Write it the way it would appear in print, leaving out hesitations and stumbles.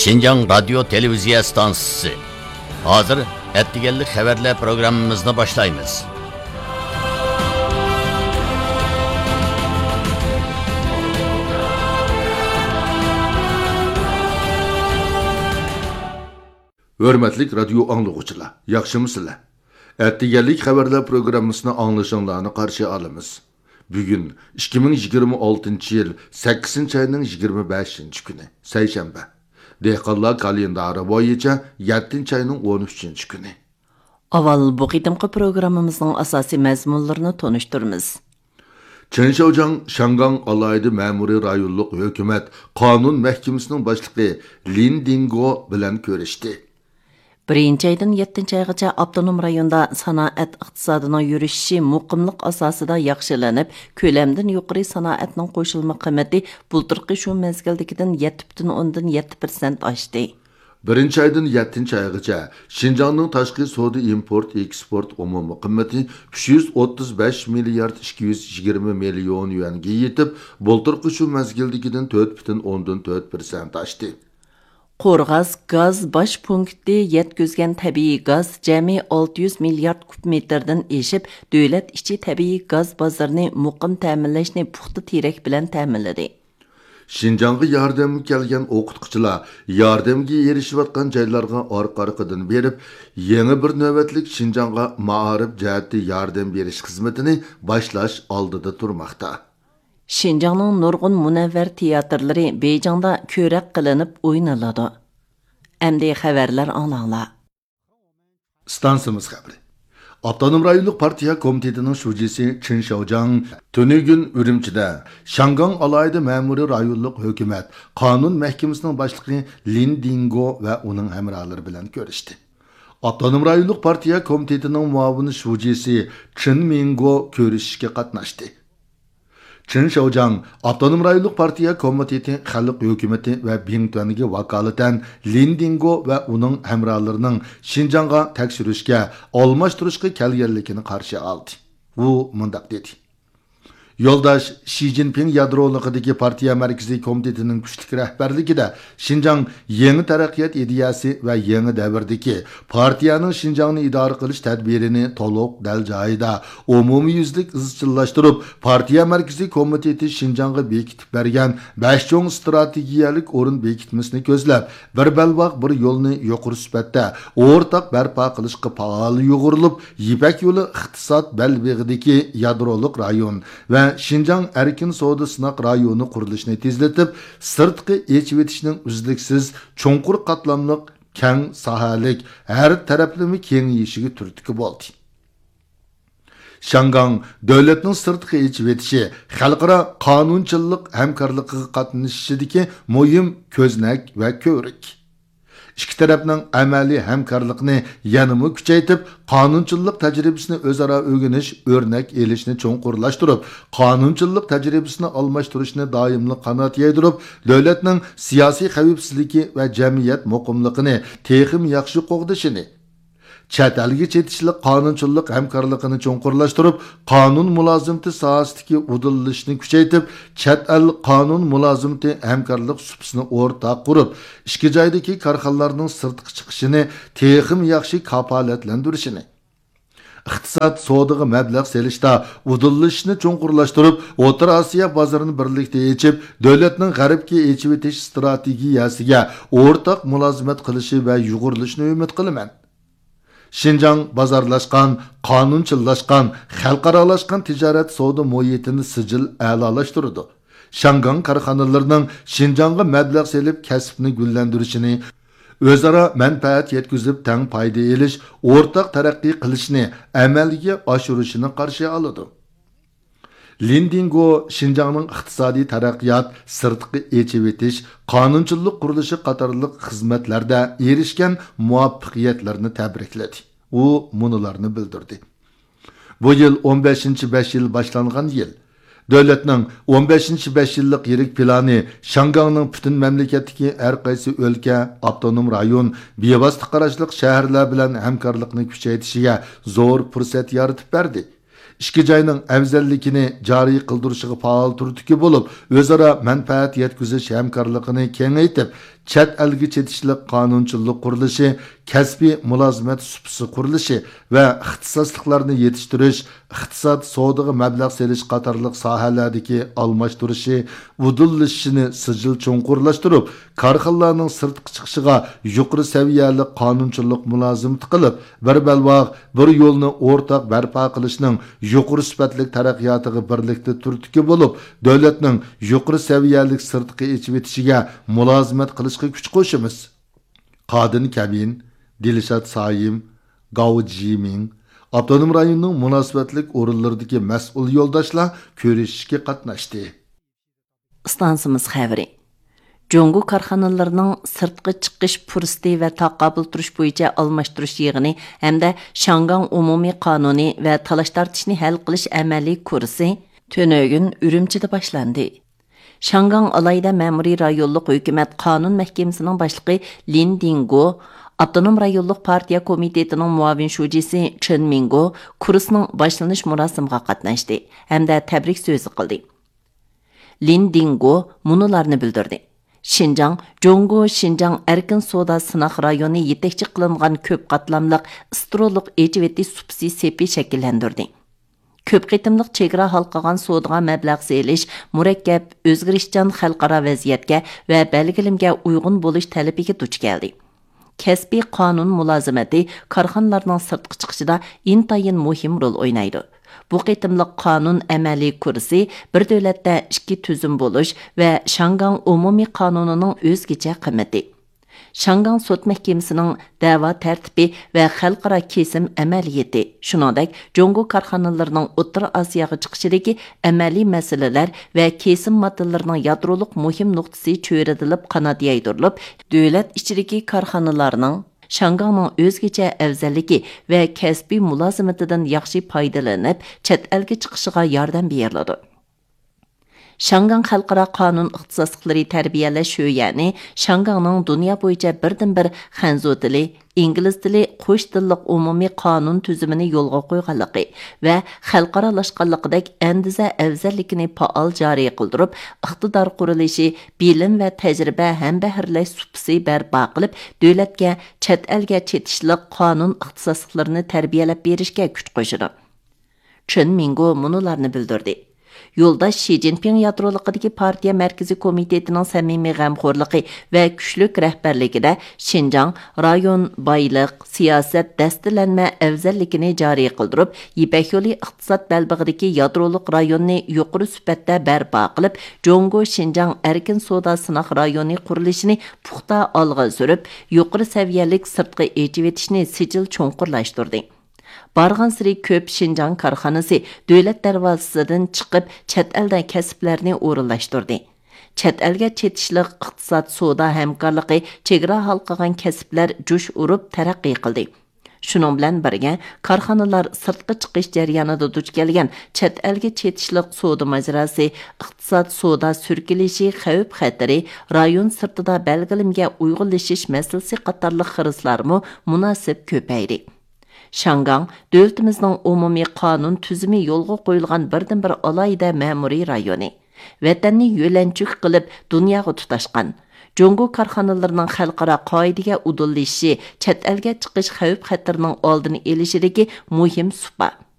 Şinjan Radyo Televiziya Stansiyasi. Hazır ettigenlik haberler programımızını başlayımız. Hörmətlik radio anlıqçılar, yaxşımısınızlar? Ettigenlik haberler programımızını anlaşanlarını qarşı alımız. Bugün 2026 yıl 8 ayının 25 günü, seyşembe. Dehqonlar kalendari bo'yicha 7 ayının 13 günü. Aval bu qitimqi programımızın asasi mazmunlarini tonuşturmiz. Çinşaojan Şangan alaydı Memuri Rayonluq Hökumet Qanun Mahkemesining boshlig'i Lin Dingo bilan ko'rishdi. 1-aydan 7-aygacha avtonom rayonda sanoat iqtisodining yurishi muqimlik asosida yaxshilanib, ko'lamdan yuqori sanoatning qo'shilma qiymati bulturqi shu mezgildagidan 7,7% oshdi. 1-aydan 7-aygacha Şinjanning tashqi savdo import eksport umumiy qiymati 335 milliard 220 million yuanga yetib, bulturqi shu mezgildagidan 4,4% oshdi. Qo'rg'az gaz bosh punkti yetkazgan tabiiy gaz jami 600 milliard kub metrdan eshib, davlat ichi tabiiy gaz bozorini muqim ta'minlashni puxta terak bilan ta'minladi. Şinjanga yordamga kelgan o'qituvchilar yordamga erishayotgan joylarga orqa-orqadan berib, yangi bir navbatlik Şinjanga ma'arif jihati yordam berish xizmatini boshlash oldida turmoqda. Şinjanning nurg'un munavvar teatrlari Beyjingda ko'rak qilinib o'ynaladi. Endi xabarlar anglanglar. Stansimiz xabari. Avtonom rayonluq partiya komitetining shujisi Chin Shaojang tunugun Urumchida Shangang alaydı Memuri Rayonluq Hökumet Qanun Mahkemesining boshlig'i Lin Dingo va uning hamrohlari bilan ko'rishdi. Avtonom rayonluq partiya komitetining muavini shujisi Chin Mingo ko'rishishga qatnashdi. Chin Shaojang Avtonom rayonluq partiya komiteti xalq hukumati va Bingtuanga vakolatan Lin Dingo va uning hamrohlarining Şinjanga tekshirishga, almashtirishga kelganligini qarshi oldi. U mundaq dedi: Yoldaş Xi Jinping yadroligidagi partiya markaziy komitetining kuchli rahbarligida Şinjang yangi taraqqiyot ideyasi va yangi davrdagi partiyaning Şinjangni idora qilish tadbirini to'liq dal joyida umumiyuzlik izchillashtirib, partiya markaziy komiteti Şinjangga bekitib bergan 5 cho'ng strategiyalik o'rin bekitmasini ko'zlab, bir balvoq bir yo'lni yuqori sifatda o'rtaq barpo qilishga faol yo'g'urilib, Yipak yo'li iqtisod balbig'idagi yadroliq rayon va Şinjang erkin savdo sınaq rayoni qurilishini tezlatib, sirtqi echivitishning uzluksiz, cho'nqur qatlamliq, keng sahalik, har taraflama kengayishiga turtki bo'ldi. Şangang davlatning sirtqi echivitishi xalqaro qonunchilik hamkorligiga qatnashishidagi muhim ko'znak va ko'rik. İki tarafning amaliy hamkorlikni yanada kuchaytirib, qonunchilik tajribasini o'zaro o'rganish, o'rnak elishni cho'nqurlashtirib, qonunchilik tajribasini almashtirishni doimli qanot yaydirib, davlatning siyosiy xavfsizligi va jamiyat muqimligini texim yaxshi qo'g'dishini, chet elga chetishlik qonunchilik hamkorligini cho'nqurlashtirib, qonun mulozimati sohasidagi udillashni kuchaytirib, chet el qonun mulozimati hamkorlik supsini o'rtaq qurib, ishki joydagi korxonalarning sirtqi chiqishini texim yaxshi kafolatlantirishini, iqtisod savdoga mablag' selishda udillashni cho'nqurlashtirib, O'rta Osiyo bozorini birlikda yechib, davlatning g'arbga yechib etish strategiyasiga o'rtaq mulozimat qilishi va yug'urilishni umid qilaman. Şinjang bozorlashgan, qonunchillashgan, xalqaralashgan tijorat savdo muhitini sijil a'lolashtirdi. Shangang korxonalarining Şinjangga mablag' selib kasbni gullantirishini, o'zaro manfaat yetkazib tang foyda elish, o'rtaq taraqqiy qilishni amalga oshirishini qarshi oladi. Lin Dingo Şinjangning iqtisodiy taraqqiyot, sirtqi echivitish, qonunchilik qurilishi qatorliq xizmatlarda erishgan muvaffaqiyatlarni tabrikladi. U munolarni bildirdi. Bu yil 15-5 yil boshlangan yil. Davlatning 15-5 yillik yirik plani Şangangning butun mamlakatdagi har qaysi o'lka, avtonom rayon, bevosita qarashliq shaharlar bilan hamkorlikni kuchaytirishiga zo'r fursat yaratib berdi. ikki joyning afzalligini joriy qildirishga faol turdiki bo'lib, o'zaro manfaat yetkazish hamkorligini kengaytib, chet elga chetishlik qonunchilik qurilishi, kasbiy mulozimat supsi qurilishi va ixtisosliklarni yetishtirish, iqtisod savdoga mablag' selish qatorliq sohalardagi almashtirishi, udillashishini sijil cho'nqurlashtirib, korxonalarning sirtqi chiqishiga yuqori saviyali qonunchilik mulozimati qilib, bir balvoq bir yo'lni o'rtaq barpo qilishning yuqori sifatli taraqqiyotiga birlikda turtki bo'lib, davlatning yuqori saviyali sirtqi ichib etishiga mulozimat qilishga kuch qo'shamiz. Qadin Kabin, Dilshod Soyim, Gao Jiming avtonom rayonning munosabatlik o'rinlaridagi mas'ul yo'ldoshlar ko'rishishga qatnashdi. Stansimiz xabari. Jongu korxonalarining sirtqi chiqish fursati va taqobil turish bo'yicha almashtirish yig'ini hamda Shangang umumiy qonuni va talash tortishni hal qilish amaliy kursi Tönögün Ürümchida boshlandi. Shangang alayda ma'muriy rayonlik hukumat qonun mahkamasining boshlig'i Lin Dingo, Avtonom rayonlik partiya komitetining muavin shujisi Chen Mingo kursning boshlanish murosimiga qatnashdi hamda tabrik so'zi qildi. Lin Dingo munolarni bildirdi. Şinjan, Jongo Şinjan erkin soda sınaq rayoni yetekçi qilingan köp qatlamlıq istroluk eciveti supsi sepi şekillendirdi. Köp qitimliq chegara halqagan sodaga mablag' selish, murakkab, o'zgarishchan xalqaro vaziyatga va belgilimga uyg'un bo'lish talabiga duch keldi. Kasbiy qonun mulozimati korxonalarning sirtqi chiqishida intayin muhim rol o'ynaydi. Bu qitimliq qonun amaliy kursi bir davlatda ikki tuzum bo'lish va Shangang umumiy qonunining o'zgacha qimmati. Shangang sud mahkamasining da'vo tartibi va xalqaro kesim amaliyati, shuningdek, Jongo korxonalarining O'rta Osiyoga chiqishidagi amaliy masalalar va kesim moddalarining yadroliq muhim nuqtasi cho'ritilib qanot yaydirilib, davlat ichidagi korxonalarning Shangangning o'zgacha afzalligi va kasbiy mulozimatidan yaxshi foydalanib, chet elga chiqishiga yordam beriladi. Shangang xalqaro qonun ixtisoslari tarbiyalash yo'yani Shangangning dunyo bo'yicha birdan-bir xanzo tili, ingliz tili qo'sh tilliq umumiy qonun tuzumini yo'lga qo'yganligi va xalqaralashganligidek andiza afzalligini faol joriy qildirib, iqtidor qurilishi, bilim va tajriba ham bahirlash supsi barpo qilib, davlatga chet elga chetishliq qonun ixtisoslarini tarbiyalab berishga kuch qo'shadi. Chen Mingo munolarni bildirdi. Yo'ldosh Xi Jinping yadroligidagi partiya markaziy komitetining samimiy g'amxo'rligi va kuchlik rahbarligida Xinjiang rayon boyliq, siyosat dastilanma afzalligini joriy qildirib, Ipak yo'li iqtisod balbig'idagi yadrolik rayonni yuqori sifatda barpo qilib, Jongo Xinjiang erkin savdo sinoq rayoni qurilishini puxta olg'a surib, yuqori saviyalik sirtqi echivitishni sijil cho'nqurlashtirdi. Barg'ansiri ko'p Xinjiang korxonasi davlat darvozasidan chiqib, chet elda kasblarni o'rinlashtirdi. Chet elga chetishliq iqtisod savdo hamkorligi chegara halqagan kasblar jo'sh urib taraqqiy qildi. Shuning bilan birga korxonalar sirtqi chiqish jarayonida duch kelgan chet elga chetishliq savdo majrasi, iqtisod savdo surkilishi xavf xatari, rayon sirtida belgilimga uyg'unlashish masalasi qatorliq xiraslarmi munosib ko'paydi. Shangang davlatimizning umumiy qonun tuzumi yo'lga qo'yilgan birdan-bir alayda ma'muriy rayoni. Vatanni yo'lanchuk qilib dunyoga tutashgan. Jongo korxonalarining xalqaro qoidaga udillishi, chet elga chiqish xavf xatarining oldini olishidagi muhim supa.